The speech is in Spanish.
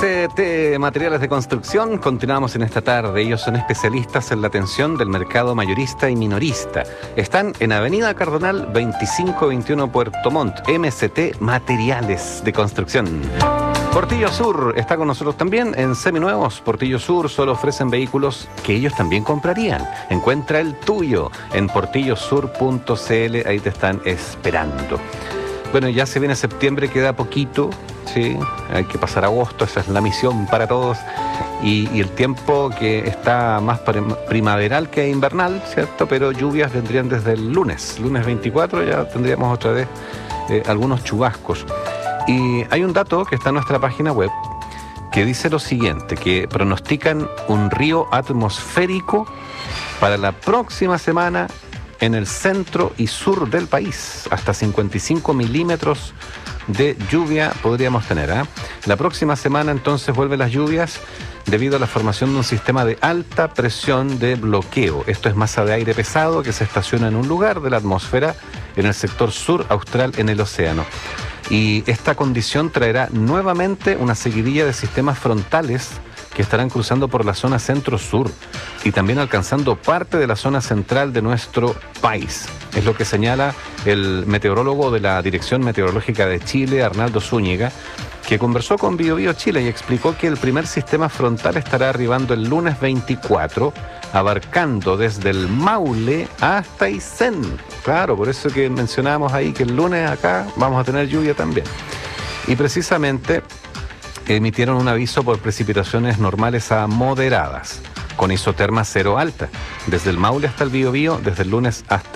MST Materiales de Construcción, continuamos en esta tarde. Ellos son especialistas en la atención del mercado mayorista y minorista. Están en Avenida Cardonal 2521 Puerto Montt. MST Materiales de Construcción. Portillo Sur está con nosotros también en Seminuevos. Portillo Sur solo ofrecen vehículos que ellos también comprarían. Encuentra el tuyo en portillosur.cl, ahí te están esperando. Bueno, ya se viene septiembre, queda poquito, sí, hay que pasar agosto, esa es la misión para todos, y el tiempo que está más primaveral que invernal, ¿cierto? Pero lluvias vendrían desde el lunes 24, ya tendríamos otra vez algunos chubascos. Y hay un dato que está en nuestra página web que dice lo siguiente, que pronostican un río atmosférico para la próxima semana en el centro y sur del país. Hasta 55 milímetros de lluvia podríamos tener, ¿eh? La próxima semana entonces vuelven las lluvias debido a la formación de un sistema de alta presión de bloqueo. Esto es masa de aire pesado que se estaciona en un lugar de la atmósfera en el sector sur austral en el océano. Y esta condición traerá nuevamente una seguidilla de sistemas frontales que estarán cruzando por la zona centro-sur y también alcanzando parte de la zona central de nuestro país. Es lo que señala el meteorólogo de la Dirección Meteorológica de Chile, Arnaldo Zúñiga, que conversó con BioBio Chile y explicó que el primer sistema frontal estará arribando el lunes 24, abarcando desde el Maule hasta Aysén. Claro, por eso que mencionábamos ahí que el lunes acá vamos a tener lluvia también. Y precisamente emitieron un aviso por precipitaciones normales a moderadas, con isoterma cero alta, desde el Maule hasta el Biobío, desde el lunes hasta